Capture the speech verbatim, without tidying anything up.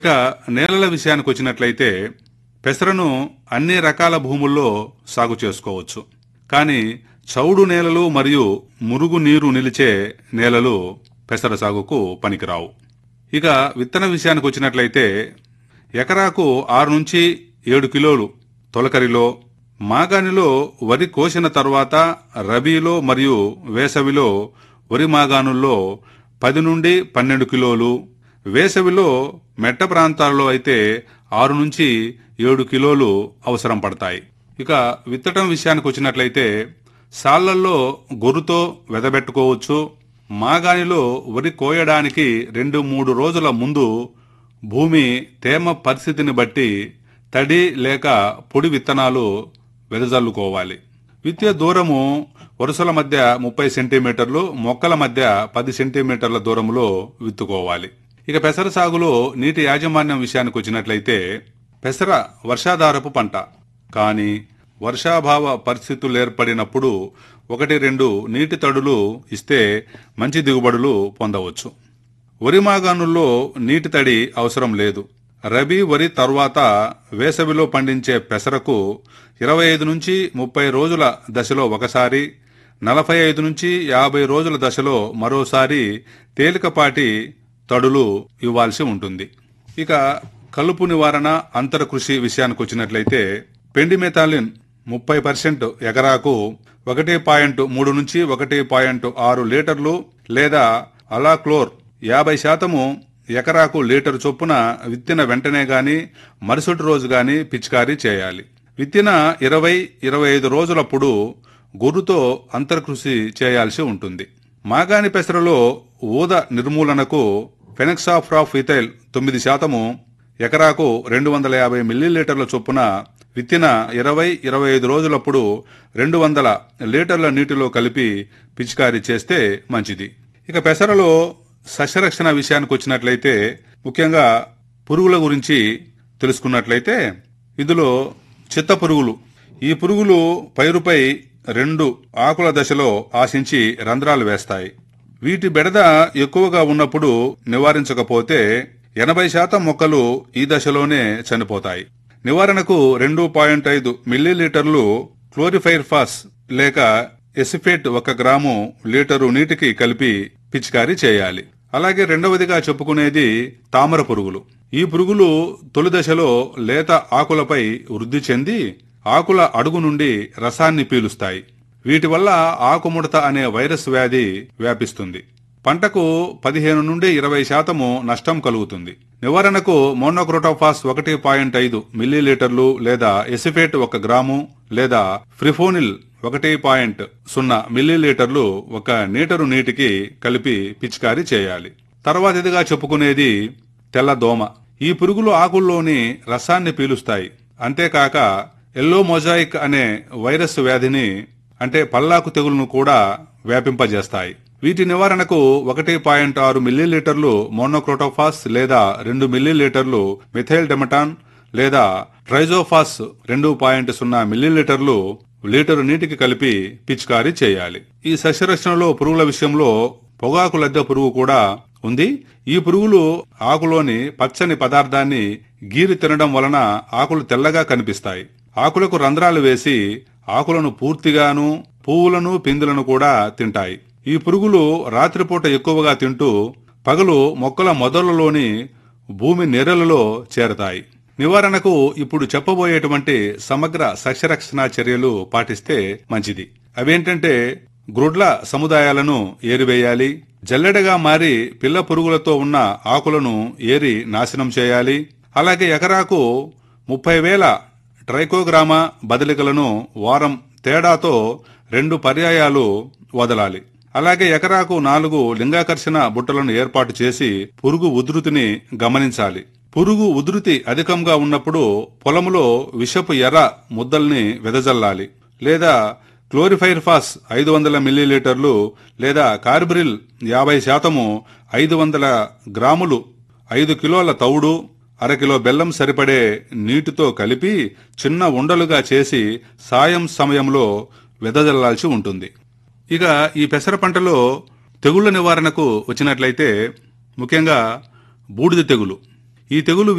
ఇక నేలల విషయానికి వచ్చినట్లయితే పెసరను అన్ని రకాల భూముల్లో సాగు చేసుకోవచ్చు. కానీ చౌడు నేలలు మరియు మురుగు నీరు నిలిచే నేలలు పెసర సాగుకు పనికిరావు. ఇక విత్తన విషయానికి వచ్చినట్లయితే ఎకరాకు ఆరు నుంచి ఏడు కిలోలు తొలకరిలో, మాగాణిలో వరి కోసిన తర్వాత రబీలో మరియు వేసవిలో వరి మాగాణుల్లో పది నుండి పన్నెండు కిలోలు, వేసవిలో మెట్ట ప్రాంతాల్లో అయితే ఆరు నుంచి ఏడు కిలోలు అవసరం పడతాయి. ఇక విత్తటం విషయానికి వచ్చినట్లయితే సాళ్లల్లో గొర్రుతో వెదబెట్టుకోవచ్చు. మాగాణిలో వరి కోయడానికి రెండు మూడు రోజుల ముందు భూమి తేమ పరిస్థితిని బట్టి తడి లేక పొడి విత్తనాలు వెదజల్లుకోవాలి. విత్తే దూరము వరుసల మధ్య ముప్పై సెంటీమీటర్లు, మొక్కల మధ్య పది సెంటీమీటర్ల దూరంలో విత్తుకోవాలి. ఇక పెసర సాగులో నీటి యాజమాన్యం విషయానికి వచ్చినట్లయితే పెసర వర్షాధారపు పంట. కానీ వర్షాభావ పరిస్థితులు ఏర్పడినప్పుడు ఒకటి రెండు నీటి తడులు ఇస్తే మంచి దిగుబడులు పొందవచ్చు. వరి మాగాణుల్లో నీటి తడి అవసరం లేదు. రబీ వరి తర్వాత వేసవిలో పండించే పెసరకు ఇరవై ఐదు నుంచి ముప్పై రోజుల దశలో ఒకసారి, నలభై ఐదు నుంచి యాభై రోజుల దశలో మరోసారి తేలికపాటి తడులు ఇవ్వాల్సి ఉంటుంది. ఇక కలుపు నివారణ, అంతర కృషి విషయానికి వచ్చినట్లయితే పెండిమెథాలిన్ ముప్పై పర్సెంట్ ఎకరాకు ఒకటి పాయింట్ మూడు నుంచి ఒకటి పాయింట్ ఆరు లీటర్లు లేదా అలాక్లోర్ యాభై శాతము ఎకరాకు లీటరు చొప్పున విత్తిన వెంటనే గాని మరుసటి రోజు గాని పిచికారీ చేయాలి. విత్తిన ఇరవై ఇరవై ఐదు రోజులప్పుడు గొర్రుతో అంతర్కృషి చేయాల్సి ఉంటుంది. మాగాణి పెసరలో ఊద నిర్మూలనకు ఫెనక్సాఫ్రాఫిథైల్ తొమ్మిది శాతము ఎకరాకు రెండు వందల యాభై మిల్లీలీటర్ల చొప్పున విత్తిన ఇరవై ఇరవై ఐదు రోజులప్పుడు రెండు వందల లీటర్ల నీటిలో కలిపి పిచికారీ చేస్తే మంచిది. ఇక పెసరలో సస్యరక్షణ విషయానికి వచ్చినట్లయితే ముఖ్యంగా పురుగుల గురించి తెలుసుకున్నట్లయితే ఇందులో చిత్త పురుగులు. ఈ పురుగులు పైరుపై రెండు ఆకుల దశలో ఆశించి రంధ్రాలు వేస్తాయి. వీటి బెడద ఎక్కువగా ఉన్నప్పుడు నివారించకపోతే ఎనభై శాతం మొక్కలు ఈ దశలోనే చనిపోతాయి. నివారణకు రెండు పాయింట్ ఐదు మిల్లీలీటర్లు క్లోరిఫైర్ఫాస్ లేక ఎసిఫేట్ ఒక గ్రాము లీటరు నీటికి కలిపి పిచికారీ చేయాలి. అలాగే రెండవదిగా చెప్పుకునేది తామర పురుగులు. ఈ పురుగులు తొలి దశలో లేత ఆకులపై వృద్ధి చెంది ఆకుల అడుగు నుండి రసాన్ని పీలుస్తాయి. వీటి వల్ల ఆకుముడత అనే వైరస్ వ్యాధి వ్యాపిస్తుంది. పంటకు పదిహేను నుండి ఇరవై శాతము నష్టం కలుగుతుంది. నివారణకు మోనోక్రోటోఫాస్ ఒకటి పాయింట్ ఐదు మిల్లీలీటర్లు లేదా ఎసిఫేట్ ఒక గ్రాము లేదా ఫ్రిఫోనిల్ ఒకటి పాయింట్ సున్నా మిల్లీలీటర్లు ఒక లీటరు నీటికి కలిపి పిచికారీ చేయాలి. తర్వాతిదిగా చెప్పుకునేది తెల్లదోమ. ఈ పురుగులు ఆకుల్లోని రసాన్ని పీలుస్తాయి. అంతేకాక ఎల్లో మొజాయిక్ అనే వైరస్ వ్యాధిని అంటే పల్లాకు తెగులును కూడా వ్యాపింపజేస్తాయి. వీటి నివారణకు ఒకటి పాయింట్ ఆరు మిల్లీలీటర్లు మోనోక్రోటోఫాస్ లేదా రెండు మిల్లీలీటర్లు మిథైల్ డెమటాన్ లేదా ట్రైజోఫాస్ రెండు పాయింట్ సున్నా మిల్లీలీటర్లు లీటరు నీటికి కలిపి పిచికారీ చేయాలి. ఈ సస్యరక్షణలో పురుగుల విషయంలో పొగాకు లద్దె పురుగు కూడా ఉంది. ఈ పురుగులు ఆకులోని పచ్చని పదార్థాన్ని గీరి తినడం వలన ఆకులు తెల్లగా కనిపిస్తాయి. ఆకులకు రంధ్రాలు వేసి ఆకులను పూర్తిగాను పువ్వులను పిందులను కూడా తింటాయి. ఈ పురుగులు రాత్రిపూట ఎక్కువగా తింటూ పగలు మొక్కల మొదళ్లలోని భూమి నీరలలో చేరతాయి. నివారణకు ఇప్పుడు చెప్పబోయేటువంటి సమగ్ర సస్యరక్షణ చర్యలు పాటిస్తే మంచిది. అవేంటంటే గ్రుడ్ల సముదాయాలను ఏరివేయాలి. జల్లెడగా మారి పిల్ల పురుగులతో ఉన్న ఆకులను ఏరి నాశనం చేయాలి. అలాగే ఎకరాకు ముప్పై వేల ట్రైకోగ్రామా బదిలికలను వారం తేడాతో రెండు పర్యాయాలు వదలాలి. అలాగే ఎకరాకు నాలుగు లింగాకర్షణ బుట్టలను ఏర్పాటు చేసి పురుగు ఉధృతిని గమనించాలి. పురుగు ఉధృతి అధికంగా ఉన్నప్పుడు పొలంలో విషపు ఎర్ర ముద్దల్ని వెదజల్లాలి. లేదా క్లోరిఫైర్ఫాస్ ఐదు వందల మిల్లీలీటర్లు లేదా కార్బరిల్ యాభై శాతము ఐదు వందల గ్రాములు ఐదు కిలోల తౌడు అరకిలో బెల్లం సరిపడే నీటితో కలిపి చిన్న ఉండలుగా చేసి సాయం సమయంలో వెదజల్లాల్సి ఉంటుంది. ఇక ఈ పెసర పంటలో తెగుళ్ల నివారణకు వచ్చినట్లయితే ముఖ్యంగా బూడిద తెగులు. ఈ తెగులు